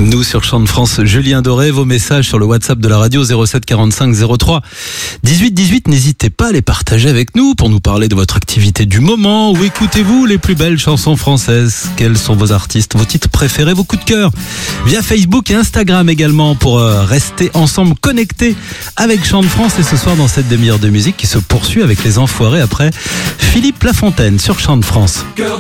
Nous sur Chant de France, Julien Doré, vos messages sur le WhatsApp de la radio 07 45 03 18 18. N'hésitez pas à les partager avec nous pour nous parler de votre activité du moment. Où écoutez-vous les plus belles chansons françaises? Quels sont vos artistes, vos titres préférés, vos coups de cœur? Via Facebook et Instagram également pour rester ensemble connectés avec Chant de France. Et ce soir dans cette demi-heure de musique qui se poursuit avec Les Enfoirés après Philippe Lafontaine sur Chant de France.